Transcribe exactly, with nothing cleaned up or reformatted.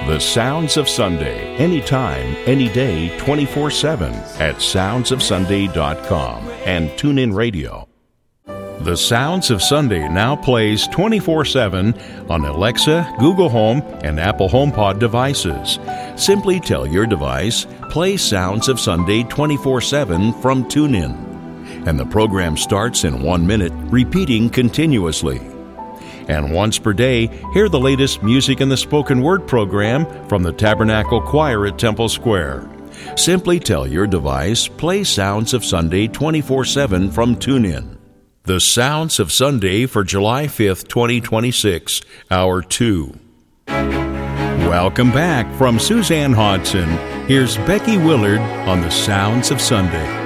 The Sounds of Sunday, anytime, any day, twenty-four seven at sounds of sunday dot com and TuneIn Radio. The Sounds of Sunday now plays twenty-four seven on Alexa, Google Home, and Apple HomePod devices. Simply tell your device, play Sounds of Sunday twenty-four seven from TuneIn. And the program starts in one minute, repeating continuously. And once per day, hear the latest music in the spoken word program from the Tabernacle Choir at Temple Square. Simply tell your device, play Sounds of Sunday twenty-four seven from TuneIn. The Sounds of Sunday for July fifth, twenty twenty-six, Hour two. Welcome back from Suzanne Hodson. Here's Becky Willard on The Sounds of Sunday.